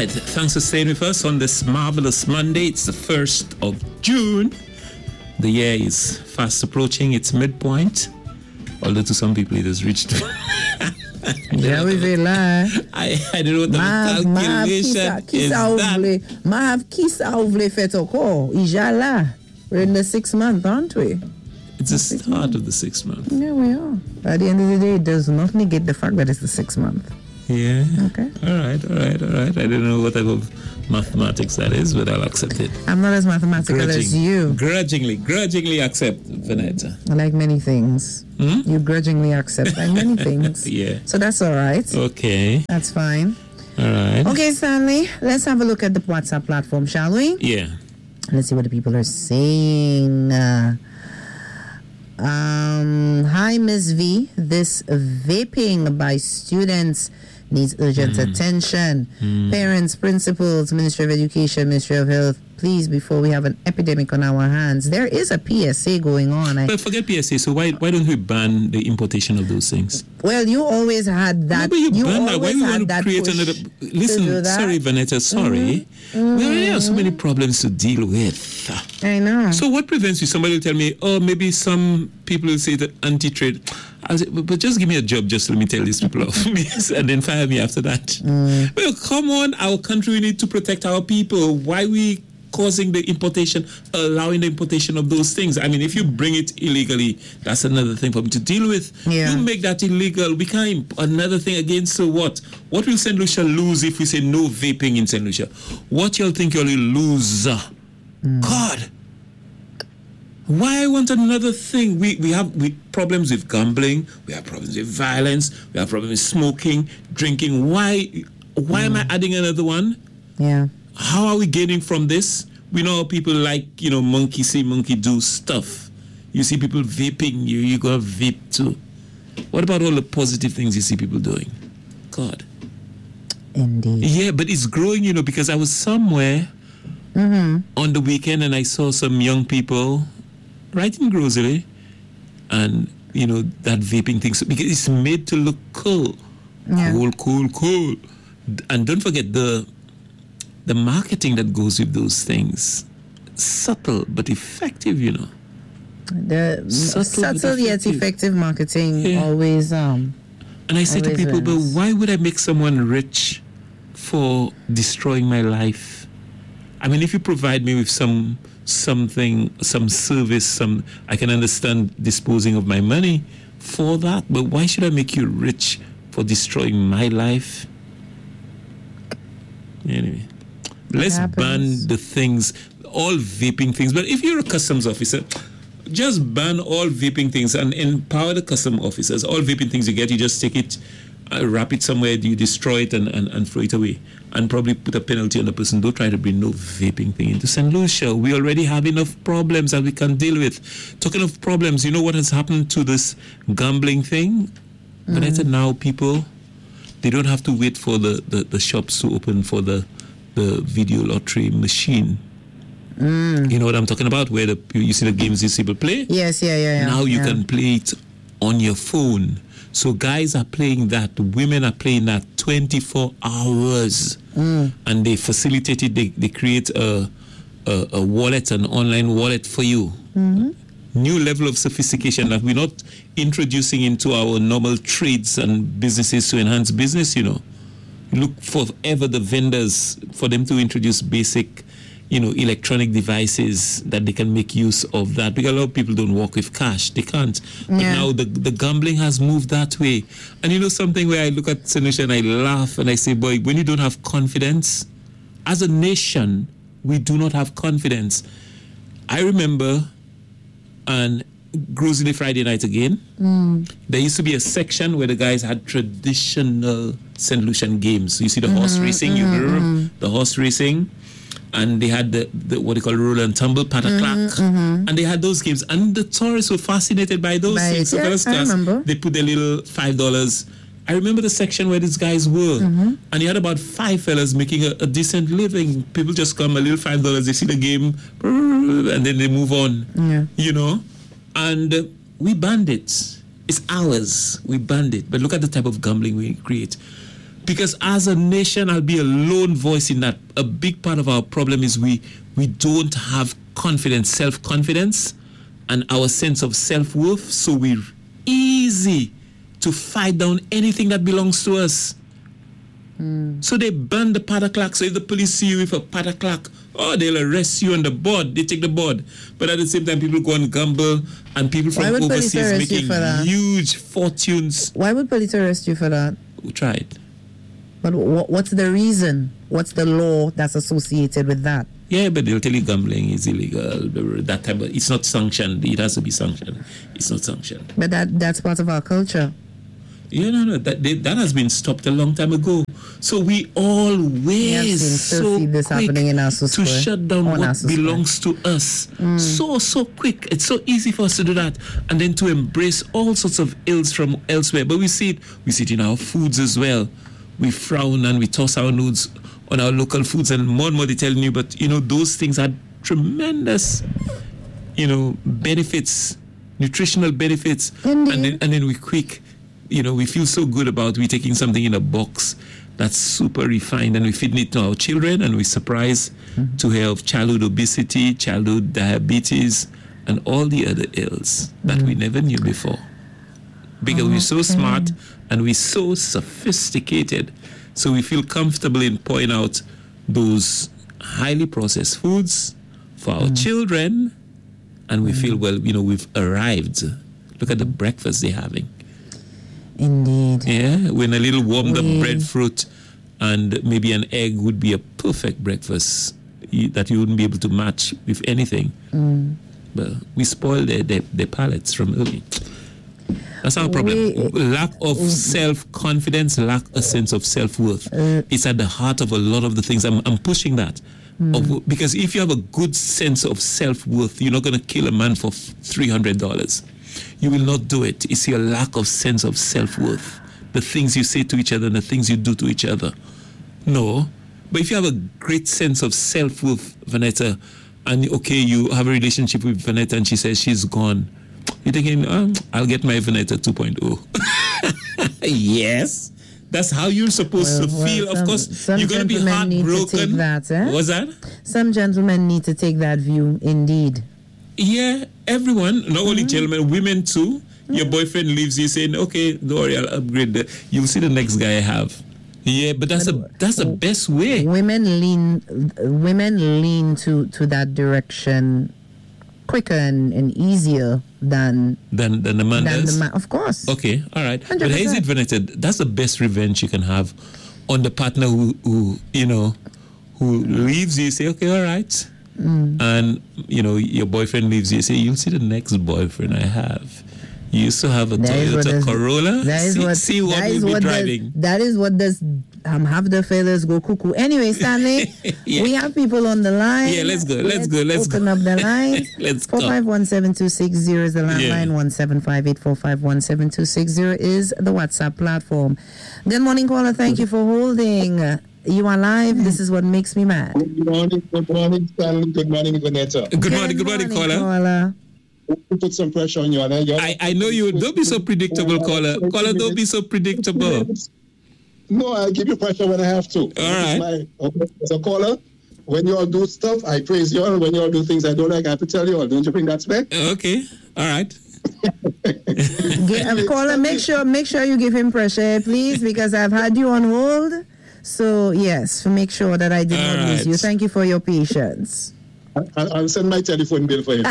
right, thanks for staying with us on this marvelous Monday. It's the 1st of June. The year is fast approaching its midpoint, although to some people it has reached. Yeah, we will lie. I don't know what the calculation is that. Mahav kisa ouvle fait encore. Ija là. We're in the 6th month, aren't we? It's the start of the 6th month. Yeah, we are. At the end of the day, it does not negate the fact that it's the 6th month. Yeah. Okay. All right. I don't know what type of mathematics that is, but I'll accept it. I'm not as mathematical as you. Grudgingly accept, Vanetta. Like many things. You grudgingly accept like many things. Yeah. So that's all right. Okay. That's fine. All right. Okay, Stanley, let's have a look at the WhatsApp platform, shall we? Yeah. Let's see what the people are saying. Hi, Ms. V. This vaping by students needs urgent attention. Parents, principals, Ministry of Education, Ministry of Health, please, before we have an epidemic on our hands. There is a PSA going on. But forget PSA, so why don't we ban the importation of those things? Well, you always had that. No, but you ban that. Why we want to create another... Listen, sorry, Vanetta, sorry. We already have so many problems to deal with. I know. So what prevents you? Somebody will tell me, oh, maybe some people will say that anti-trade. I say, but just give me a job, just let me tell these people off, and then fire me after that. Well, come on, our country, we need to protect our people. Why we causing the importation, allowing the importation of those things? I mean, if you bring it illegally, that's another thing for me to deal with. Yeah. You make that illegal, we can't. Another thing again, so what? What will St. Lucia lose if we say no vaping in St. Lucia? What y'all think y'all will lose? God. Why I want another thing? We have problems with gambling, we have problems with violence, we have problems with smoking, drinking. Why am I adding another one? Yeah. How are we gaining from this? We know people like, monkey see, monkey do stuff. You see people vaping, you go vape too. What about all the positive things you see people doing? God. Indeed. Yeah, but it's growing, because I was somewhere on the weekend and I saw some young people right in Grocery and, that vaping thing. So, because it's made to look cool. Yeah. Cool. And don't forget the marketing that goes with those things. Subtle but effective, The subtle yet effective marketing always And I say to people, wins. but why would I make someone rich for destroying my life? I mean, if you provide me with some service, I can understand disposing of my money for that, but why should I make you rich for destroying my life? Anyway, let's ban the things, all vaping things. But if you're a customs officer, just ban all vaping things and empower the custom officers. All vaping things you get, you just take it, wrap it somewhere, you destroy it and throw it away. And probably put a penalty on the person. Don't try to bring no vaping thing into St. Lucia. We already have enough problems that we can deal with. Talking of problems, you know what has happened to this gambling thing? But I said now people, they don't have to wait for the shops to open for the video lottery machine. You know what I'm talking about? Where you see the games these people play? Yes, yeah. Now you can play it on your phone. So guys are playing that, women are playing that 24 hours. And they facilitate it, they create a wallet, an online wallet for you. New level of sophistication that we're not introducing into our normal trades and businesses to enhance business, Look for ever the vendors for them to introduce basic, electronic devices that they can make use of that. Because a lot of people don't work with cash. They can't. But now the gambling has moved that way. And something where I look at St. Lucia and I laugh and I say, boy, when you don't have confidence, as a nation, we do not have confidence. I remember on Grocery Friday night again, there used to be a section where the guys had traditional St. Lucian games. So you see the horse racing, you hear the horse racing, and they had the what they call roll and tumble, pataclack, and they had those games. And the tourists were fascinated by those things. So first class, they put their little $5. I remember the section where these guys were, and you had about 5 fellas making a decent living. People just come, a little $5, they see the game, and then they move on, And we banned it. It's ours. We banned it. But look at the type of gambling we create. Because as a nation, I'll be a lone voice in that. A big part of our problem is we don't have confidence, self-confidence, and our sense of self-worth. So we're easy to fight down anything that belongs to us. So they burn the paddock clock. So if the police see you with a paddock clock, they'll arrest you on the board. They take the board. But at the same time, people go and gamble, and people from overseas making huge fortunes. Why would police arrest you for that? We tried. But what's the reason? What's the law that's associated with that? Yeah, but they'll tell you gambling is illegal. That type of, it's not sanctioned. It has to be sanctioned. It's not sanctioned. But that's part of our culture. Yeah, no. That has been stopped a long time ago. So we always so this quick happening in our to shut down what belongs to us. So quick. It's so easy for us to do that, and then to embrace all sorts of ills from elsewhere. But we see it in our foods as well. We frown and we toss our notes on our local foods, and more and more they're telling you, but those things had tremendous, benefits, nutritional benefits. Indeed. And then we quick, we feel so good about we taking something in a box that's super refined, and we feed it to our children, and we're surprised to hear of childhood obesity, childhood diabetes, and all the other ills that we never knew before. Because we're so smart and we're so sophisticated, so we feel comfortable in pointing out those highly processed foods for our children, and we feel, we've arrived. Look at the breakfast they're having. Indeed. Yeah, when a little warmed up breadfruit and maybe an egg would be a perfect breakfast that you wouldn't be able to match with anything. But we spoil their palates from early. That's our problem. Lack of self-confidence, lack a sense of self-worth. It's at the heart of a lot of the things. I'm pushing that. Because if you have a good sense of self-worth, you're not going to kill a man for $300. You will not do it. It's your lack of sense of self-worth. The things you say to each other and the things you do to each other. No. But if you have a great sense of self-worth, Vanetta, and you have a relationship with Vanetta and she says she's gone, you're thinking, I'll get my Vanetta 2.0. Yes. That's how you're supposed to feel. Of course, you're going to be heartbroken. What's that? Some gentlemen need to take that view, indeed. Yeah, everyone, not only gentlemen, women too. Your boyfriend leaves you saying, okay, don't worry, I'll upgrade. You'll see the next guy I have. Yeah, but that's the best way. Women lean to that direction quicker and easier than the man does. Of course. Okay, all right. 100%. But here's it, Vanessa. That's the best revenge you can have on the partner who leaves you. Say, okay, all right. And your boyfriend leaves you. Say, you'll see the next boyfriend I have. You used to have a Toyota Corolla. See what we'll be driving. That is what does have the fellas go cuckoo. Anyway, Stanley, we have people on the line. Yeah, let's go. Open up the line. Let's go. 4517260 is the landline. 17584517260 is the WhatsApp platform. Good morning, caller. Thank you for holding. You are live. This is what makes me mad. Good morning, Stanley. Good morning, Vanessa. Good morning, caller. Put some pressure on you. I know you. Don't be so predictable, caller. Caller, don't be so predictable. No, I give you pressure when I have to. All right. As a caller, when you all do stuff, I praise you all. When you all do things I don't like, I have to tell you all. Don't you bring that back? Okay. All right. Caller, make sure you give him pressure, please, because I've had you on hold. So yes, make sure that I did not lose you. Thank you for your patience. I'll send my telephone bill for you.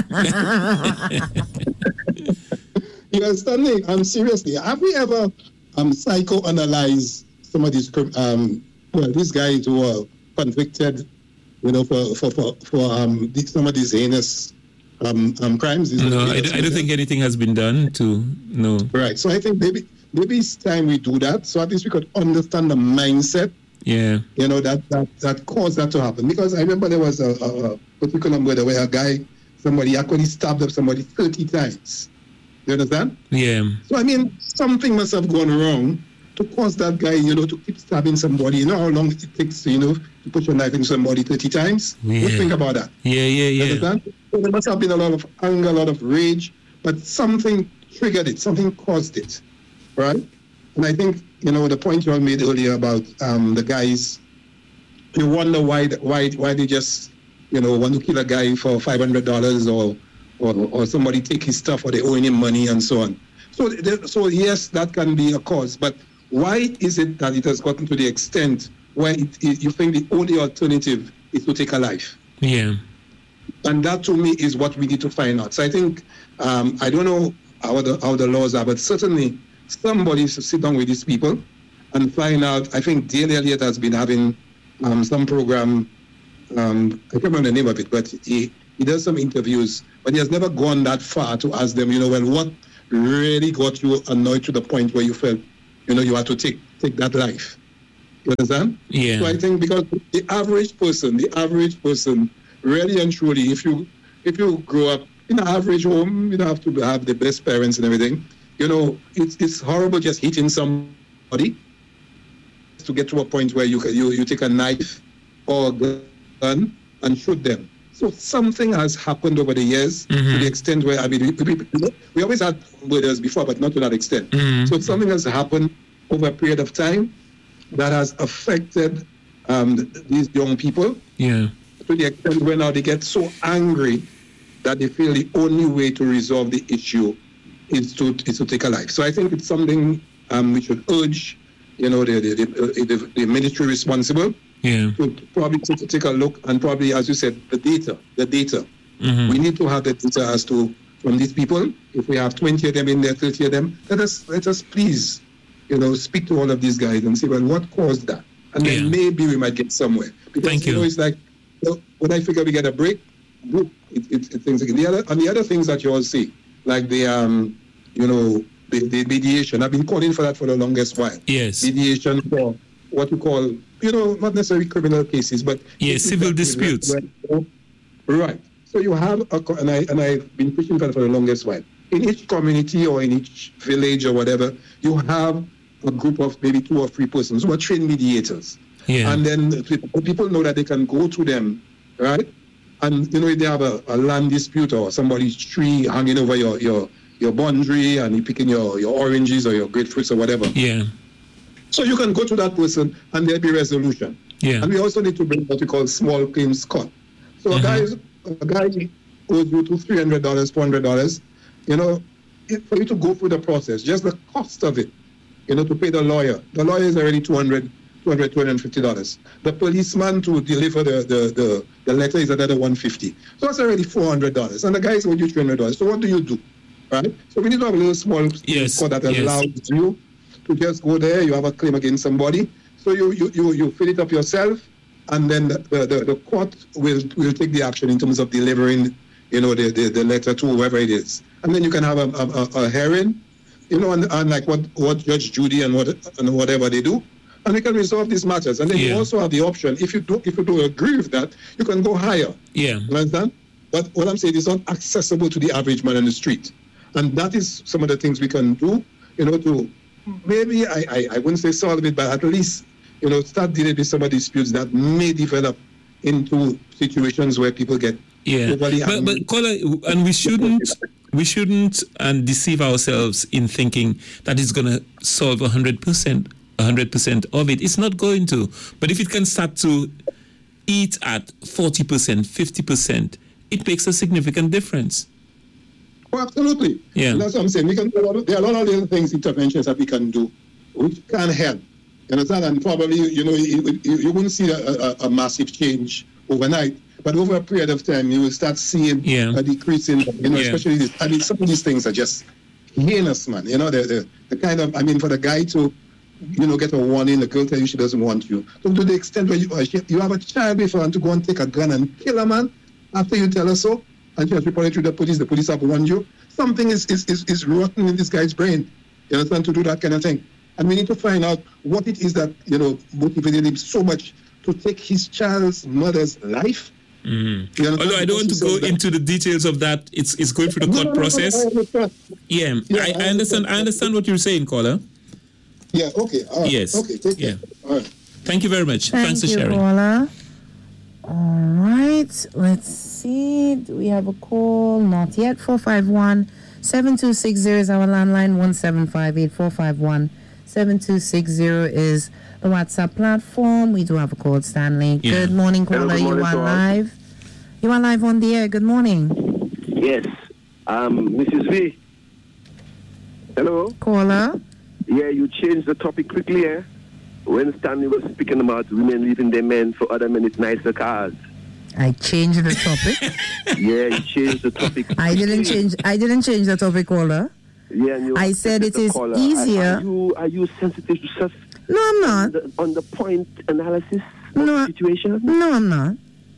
You understand? Seriously, have we ever psychoanalyzed some of these these guys who are convicted, for some of these heinous crimes? No, I don't think anything has been done to no. Right. So I think maybe it's time we do that, so at least we could understand the mindset. Yeah. That caused that to happen. Because I remember there was a particular murder where somebody actually stabbed up somebody 30 times. You understand? Yeah. So, something must have gone wrong to cause that guy, to keep stabbing somebody. You know how long it takes, to put your knife in somebody 30 times? Yeah. What do you think about that? Yeah. You understand? So there must have been a lot of anger, a lot of rage, but something triggered it. Something caused it. Right? And I think the point you all made earlier about the guys, you wonder why they just, want to kill a guy for $500 or somebody take his stuff or they owe him money and so on. So yes, that can be a cause, but why is it that it has gotten to the extent where you think the only alternative is to take a life? Yeah. And that to me is what we need to find out. So I think, I don't know how the laws are, but certainly somebody should sit down with these people and find out. I think Dale Elliott has been having some program, I can't remember the name of it, but he does some interviews, but he has never gone that far to ask them, what really got you annoyed to the point where you felt, you had to take that life. You understand? Yeah. So I think because the average person, really and truly, if you grow up in an average home, you don't have to have the best parents and everything. It's horrible just hitting somebody to get to a point where you take a knife or a gun and shoot them. So something has happened over the years to the extent where, we always had murders before, but not to that extent. So something has happened over a period of time that has affected these young people. Yeah. To the extent where now they get so angry that they feel the only way to resolve the issue is to take a life. So I think it's something we should urge, the ministry responsible to probably take a look, and probably, as you said, the data. We need to have the data as to, from these people, if we have 20 of them in there, 30 of them, let us please, speak to all of these guys and say, well, what caused that? And then maybe we might get somewhere. Because, Thank you. It's like, when I figure we get a break, it's things like the other things that you all see, like the mediation. I've been calling for that for the longest while. Yes. Mediation for what you call, not necessarily criminal cases, but civil disputes. Right. So you have and I've been pushing for that for the longest while. In each community or in each village or whatever, you have a group of maybe 2 or 3 persons who are trained mediators. Yeah. And then people know that they can go to them, right? And if they have a land dispute or somebody's tree hanging over your boundary and you're picking your oranges or your grapefruits or whatever. Yeah. So you can go to that person and there'll be resolution. Yeah. And we also need to bring what we call small claims court. So a guy owes you to $300, $400, for you to go through the process, just the cost of it, to pay the lawyer. The lawyer is already $250. The policeman to deliver the letter is another $150. So that's already $400. And the guy is owed you $300. So what do you do? Right? So we need to have a little small court that allows you to just go there. You have a claim against somebody. So you fill it up yourself, and then the court will take the action in terms of delivering, the letter to whoever it is. And then you can have a hearing, and like what Judge Judy and whatever they do. And we can resolve these matters. And then you also have the option, if you don't agree with that, you can go higher. Yeah. You understand? But what I'm saying is not accessible to the average man on the street. And that is some of the things we can do, to maybe, I wouldn't say solve it, but at least, start dealing with some of the disputes that may develop into situations where people get overly angry. But Kola, and we shouldn't deceive ourselves in thinking that it's going to solve 100% of it. It's not going to. But if it can start to eat at 40%, 50%, it makes a significant difference. Oh, absolutely. Yeah. And that's what I'm saying. There are a lot of little things, interventions that we can do, which can help. You understand? And probably, you wouldn't see a massive change overnight. But over a period of time, you will start seeing a decrease in, especially this. I mean, some of these things are just heinous, man. The kind of, for the guy to, get a warning, the girl tell you she doesn't want you. So to the extent where you have a child before and to go and take a gun and kill a man after you tell her so, and she has reported to the police have warned you. Something is rotten in this guy's brain. You understand, to do that kind of thing. And we need to find out what it is that, motivated him so much to take his child's mother's life. Although I don't want to go into the details of that, it's going through the court process. I understand what you're saying, caller. Yeah, okay. Yes. Okay, take care. All right. Thank you very much. Thanks for sharing. Caller. All right. Let's see. Do we have a call? Not yet. 451-7260 is our landline. 1758-451 7260 is the WhatsApp platform. We do have a call, Stanley. Yeah. Good morning, caller. Hello, good morning, you are to all. live. You are live on the air. Good morning. Yes. Mrs. V. Hello? Caller. Yeah, you changed the topic quickly, eh? When Stanley was speaking about women leaving their men for other men with nicer cars. I changed the topic. Yeah, you changed the topic. I didn't change the topic, caller. Yeah, and you I said it the is caller. easier. Are you sensitive to such No, I'm not. on the point analysis of No. the situation? No, I'm not.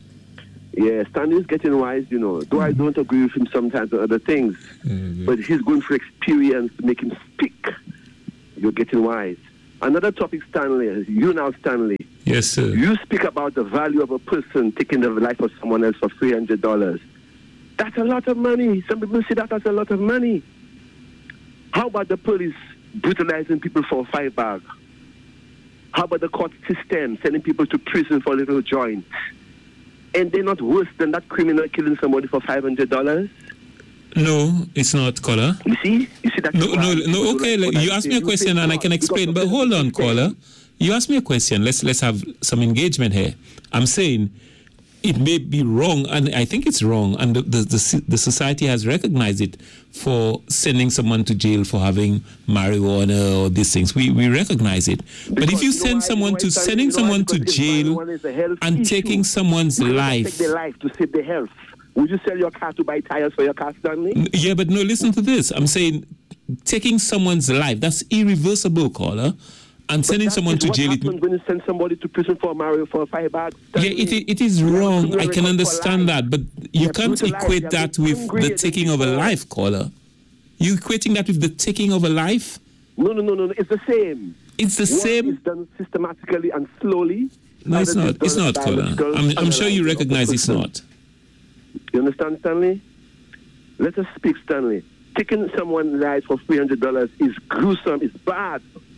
Yeah, Stanley is getting wise, you know. Though I don't agree with him sometimes on other things, but he's going for experience to make him speak. You're getting wise. Another topic, Stanley. You now, Stanley. Yes, sir. You speak about the value of a person taking the life of someone else for $300. That's a lot of money. Some people see that as a lot of money. How about the police brutalizing people for $5? How about the court system sending people to prison for little joints? And they're not worse than that criminal killing somebody for $500? No, it's not, caller. You see that? No. Okay, you asked me a question and I can explain. But hold on, caller. You asked me a question. Let's have some engagement here. I'm saying it may be wrong, and I think it's wrong, and the society has recognized it for sending someone to jail for having marijuana or these things. We recognize it. But if you send someone to sending someone to jail and taking someone's life, take their life to save their health. Would you sell your car to buy tires for your car, Stanley? Yeah, but no, listen to this. I'm saying taking someone's life, that's irreversible, caller. And sending someone to jail. What happens when you send somebody to prison for $5? Yeah, it is wrong. I can understand that. But you can't equate that with the taking of a life, caller. You equating that with the taking of a life? No. It's the same. It's the same. One is done systematically and slowly. No, it's not. It's not, caller. I'm sure you recognize it's not. You understand, Stanley? Let us speak, Stanley. Taking someone's life for $300 is gruesome. It's bad.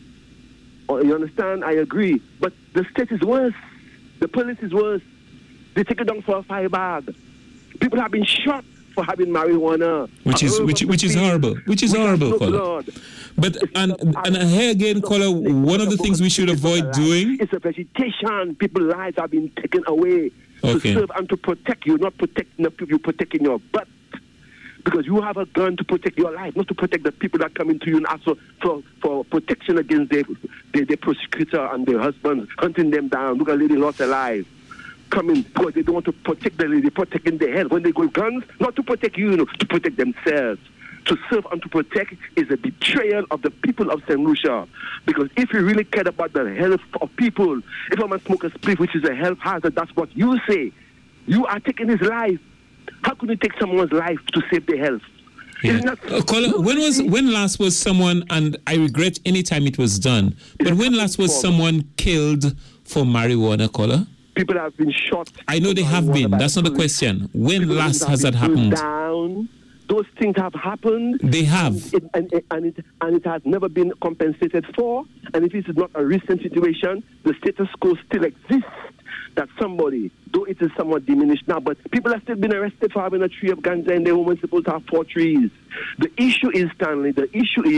You understand? I agree. But the state is worse. The police is worse. They take it down for $5. People have been shot for having marijuana. Which is horrible. Which is horrible, caller. But and here again, caller, one of the things we should avoid doing. It's a vegetation. People's lives have been taken away to serve and to protect you, not protecting the people, you're protecting your butt. Because you have a gun to protect your life, not to protect the people that come into you and ask for protection against their prosecutor and their husbands, hunting them down. Look, a lady lost her life. Coming because they don't want to protect the lady, protecting their health. When they go with guns, not to protect you, to protect themselves. To serve and to protect is a betrayal of the people of St. Lucia. Because if you really cared about the health of people, if a man smokes a spliff, which is a health hazard, that's what you say. You are taking his life. How could you take someone's life to save their health? Yeah. Caller, when last was someone, and I regret any time it was done, but when last was someone killed for marijuana, caller? People have been shot. I know they have been. That's not the question. When last has that happened? Down. Those things have happened. They have. And it has never been compensated for. And if it is not a recent situation, the status quo still exists. That somebody, though it is somewhat diminished now, but people have still been arrested for having a tree of ganja and they were supposed to have 4 trees. The issue is, Stanley, the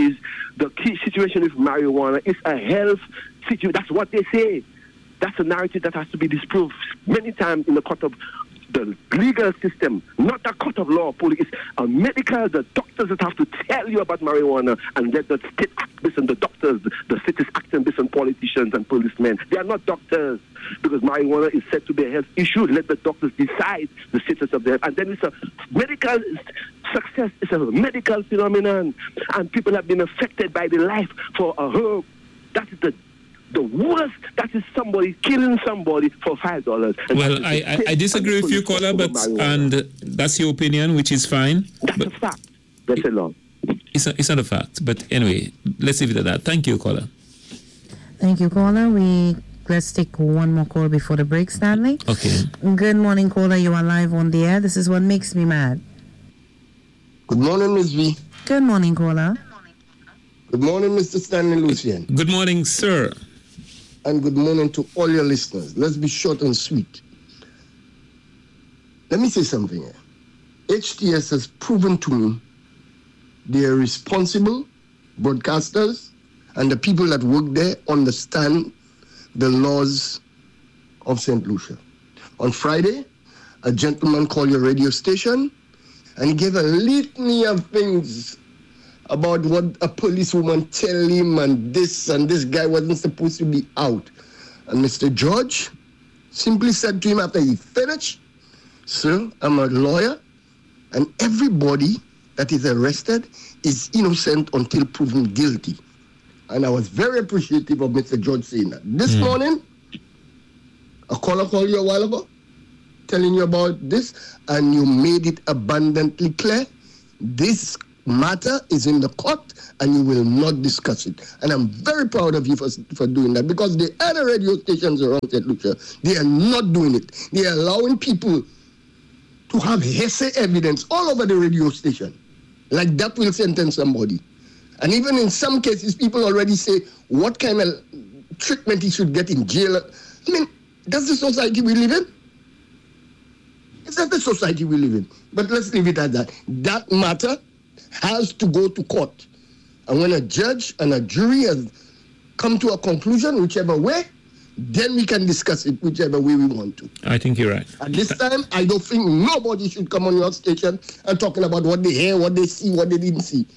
key situation with marijuana is a health situation. That's what they say. That's a narrative that has to be disproved many times in the court of the legal system, not the court of law, police, the doctors that have to tell you about marijuana, and let the state act based on the doctors, the state is acting based on politicians and policemen. They are not doctors, because marijuana is said to be a health issue. Let the doctors decide the status of the health. And then it's a medical success, it's a medical phenomenon, and people have been affected by the life for a herb. That is the worst. That is somebody killing somebody for $5. Well, I disagree with you, caller, and that's your opinion, which is fine. That's a fact. That's a law. It's not a fact, but anyway, let's leave it at that. Thank you, caller. Thank you, caller. Let's take one more call before the break, Stanley. Okay. Good morning, caller. You are live on the air. This is what makes me mad. Good morning, Ms. V. Good morning, caller. Good morning, Mr. Stanley Lucian. Good morning, sir. And good morning to all your listeners. Let's be short and sweet. Let me say something here. HTS has proven to me they are responsible broadcasters and the people that work there understand the laws of St. Lucia. On Friday, a gentleman called your radio station and he gave a litany of things about what a policewoman tell him and this guy wasn't supposed to be out. And Mr. George simply said to him after he finished, "Sir, I'm a lawyer, and everybody that is arrested is innocent until proven guilty." And I was very appreciative of Mr. George saying that. This morning, a caller called you a while ago, telling you about this, and you made it abundantly clear. This matter is in the court, and you will not discuss it. And I'm very proud of you for doing that, because the other radio stations around St. Lucia, they are not doing it. They are allowing people to have hearsay evidence all over the radio station. Like that will sentence somebody. And even in some cases, people already say what kind of treatment he should get in jail. I mean, that's the society we live in. Is that the society we live in? But let's leave it at that. That matter has to go to court. And when a judge and a jury has come to a conclusion, whichever way, then we can discuss it whichever way we want to. I think you're right. At this time, I don't think nobody should come on your station and talking about what they hear, what they see, what they didn't see.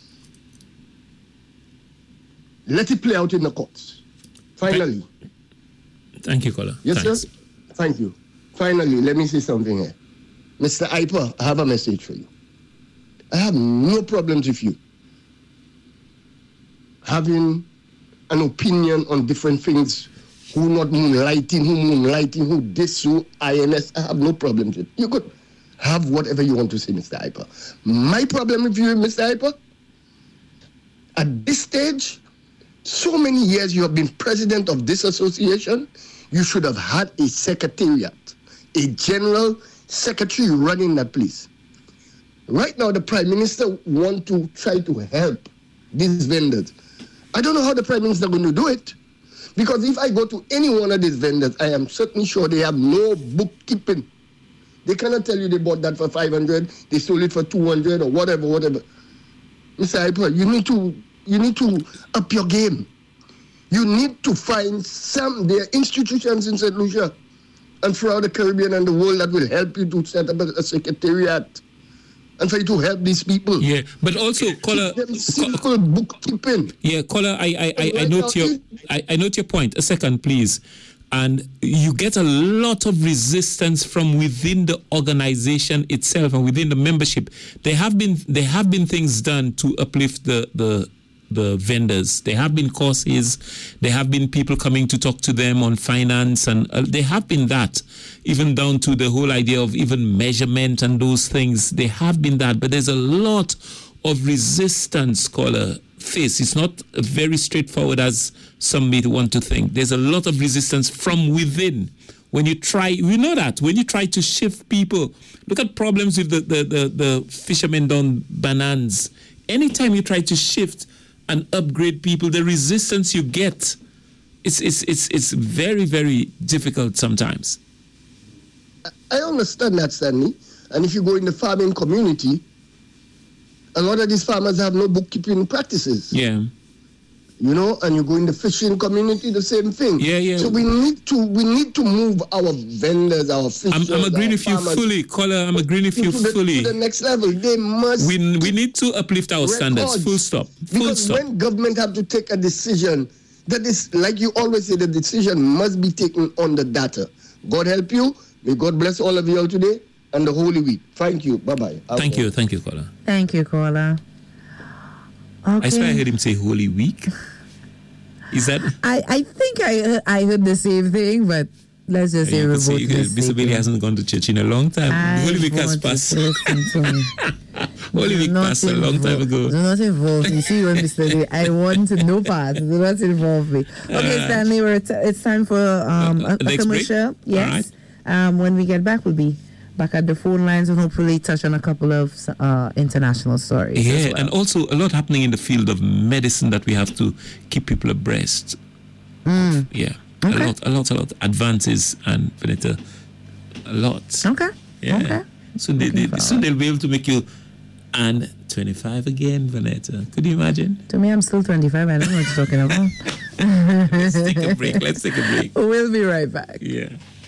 Let it play out in the courts. Finally. Thank you, caller. Yes, Thanks. sir? Thank you. Finally, let me say something here. Mr. Iper, I have a message for you. I have no problems with you having an opinion on different things, who not moonlighting, who this, who INS. I have no problems with. You could have whatever you want to say, Mr. Iper. My problem with you, Mr. Iper, at this stage, so many years you have been president of this association, you should have had a secretariat, a general secretary running that place. Right now, the Prime Minister wants to try to help these vendors. I don't know how the Prime Minister is going to do it. Because if I go to any one of these vendors, I am certainly sure they have no bookkeeping. They cannot tell you they bought that for 500, they sold it for 200 or whatever. Mr. Iper, you need to up your game. You need to find there are institutions in St. Lucia and throughout the Caribbean and the world that will help you to set up a secretariat and for you to help these people. Yeah, but also, caller, simple bookkeeping. Yeah, caller, I note your point. A second, please. And you get a lot of resistance from within the organization itself and within the membership. There have been things done to uplift the vendors. There have been courses. There have been people coming to talk to them on finance, and there have been that, even down to the whole idea of even measurement and those things. There have been that, but there's a lot of resistance, caller. Face. It's not very straightforward as some may want to think. There's a lot of resistance from within. When you try, we know that, when you try to shift people, look at problems with the fishermen down Banans. Anytime you try to shift and upgrade people, the resistance you get, it's very, very difficult sometimes. I understand that, Stanley. And if you go in the farming community, a lot of these farmers have no bookkeeping practices. Yeah. You know, and you go in the fishing community, the same thing. Yeah. So we need to move our vendors, our fishers. I'm agreeing with you fully, caller. I'm agreeing with you fully. To the next level, they must. We need to uplift our standards. Full stop. Because when government have to take a decision, that is, like you always say, the decision must be taken on the data. God help you. May God bless all of you all today and the Holy Week. Thank you. Bye-bye. Thank you, caller. Thank you, caller. Okay. I swear I heard him say Holy Week. Is that? I think I heard the same thing, but let's just say we're both Mr. Bailey hasn't gone to church in a long time. Holy Week has passed. Holy Week passed a long time ago. Do not involve me. See what Mr. Bailey, I want no part. Do not involve me. Okay, Stanley, it's time for a commercial. Break? Yes. Right. When we get back, we'll be back at the phone lines and hopefully touch on a couple of international stories. Yeah, as well. and also a lot happening in the field of medicine that we have to keep people abreast. Yeah, okay. a lot advances and a lot. Okay. Yeah. Okay. So they'll be able to make you and 25 again, Vanetta. Could you imagine? To me, I'm still 25. I don't know what you're talking about. Let's take a break. We'll be right back. Yeah.